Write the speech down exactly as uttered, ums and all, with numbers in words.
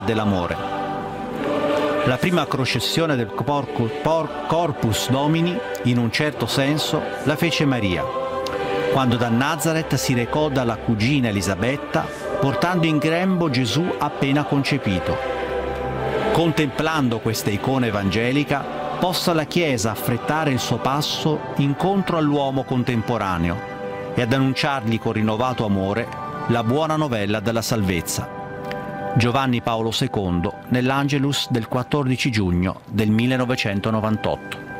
dell'amore. La prima processione del Corpus Domini, in un certo senso, la fece Maria, quando da Nazareth si recò dalla cugina Elisabetta, portando in grembo Gesù appena concepito. Contemplando questa icona evangelica, possa la Chiesa affrettare il suo passo incontro all'uomo contemporaneo e ad annunciargli con rinnovato amore la buona novella della salvezza. Giovanni Paolo secondo nell'Angelus del quattordici giugno del millenovecentonovantotto.